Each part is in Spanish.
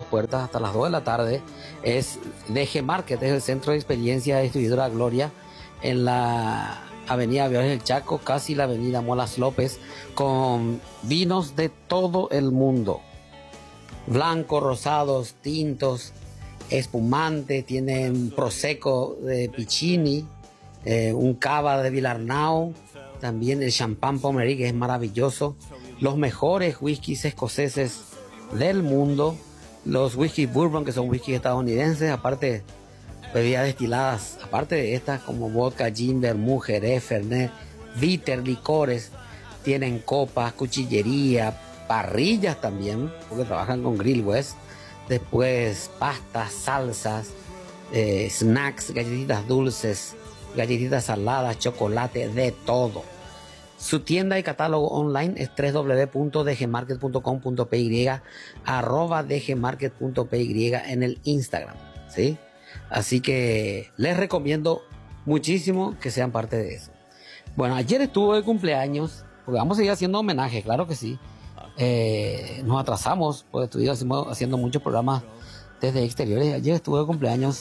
puertas hasta las 2 de la tarde. Es DG Market, es el centro de experiencia distribuidora Gloria, en la avenida Aviación del Chaco, casi la avenida Molas López, con vinos de todo el mundo. Blancos, rosados, tintos, espumante, tienen Prosecco de Piccini, un cava de Villarnau, también el champán Pommery, que es maravilloso, los mejores whiskies escoceses del mundo, los whisky bourbon, que son whisky estadounidenses, aparte bebidas destiladas, aparte de estas como vodka, gin, vermouth, jerez, fernet, bitter, licores, tienen copas, cuchillería, parrillas también, porque trabajan con Grill West, después pastas, salsas, snacks, galletitas dulces, galletitas saladas, chocolate, de todo. Su tienda y catálogo online es www.dgmarket.com.py, @dgmarket.py en el Instagram, ¿sí? Así que les recomiendo muchísimo que sean parte de eso. Bueno, ayer estuvo de cumpleaños, porque vamos a seguir haciendo homenajes, claro que sí. Nos atrasamos, porque estuvimos haciendo muchos programas desde exteriores. Ayer estuvo de cumpleaños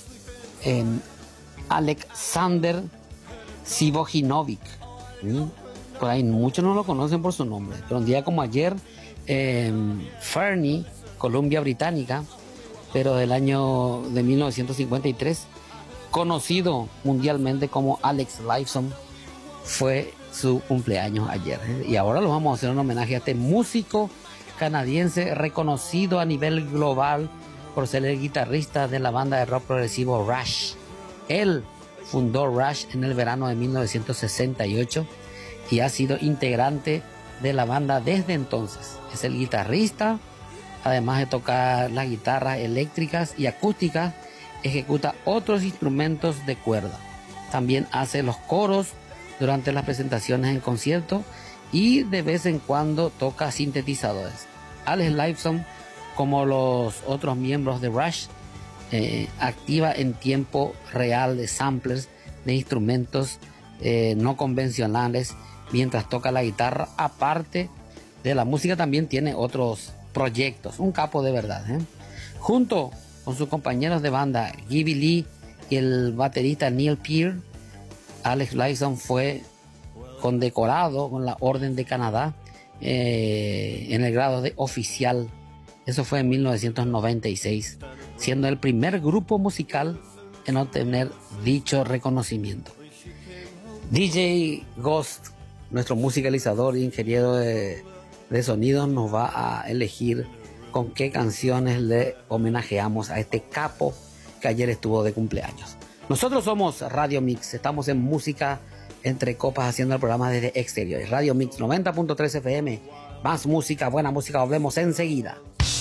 Alexander Sivojinovic. Por ahí muchos no lo conocen por su nombre, pero un día como ayer, Fernie, Columbia Británica, pero del año de 1953, conocido mundialmente como Alex Lifeson, fue su cumpleaños ayer. Y ahora lo vamos a hacer un homenaje a este músico canadiense reconocido a nivel global por ser el guitarrista de la banda de rock progresivo Rush. Él fundó Rush en el verano de 1968 y ha sido integrante de la banda desde entonces. Es el guitarrista, además de tocar las guitarras eléctricas y acústicas, ejecuta otros instrumentos de cuerda. También hace los coros durante las presentaciones en concierto y de vez en cuando toca sintetizadores. Alex Lifeson, como los otros miembros de Rush, activa en tiempo real de samplers de instrumentos no convencionales mientras toca la guitarra. Aparte de la música, también tiene otros proyectos. Un capo de verdad, junto con sus compañeros de banda Gibby Lee y el baterista Neil Peart, Alex Lifeson fue condecorado con la Orden de Canadá en el grado de oficial. Eso fue en 1996, siendo el primer grupo musical en obtener dicho reconocimiento. DJ Ghost, nuestro musicalizador e ingeniero de sonidos, nos va a elegir con qué canciones le homenajeamos a este capo que ayer estuvo de cumpleaños. Nosotros somos Radio Mix, estamos en Música Entre Copas haciendo el programa desde exteriores. Radio Mix 90.3 FM, más música, buena música, volvemos enseguida.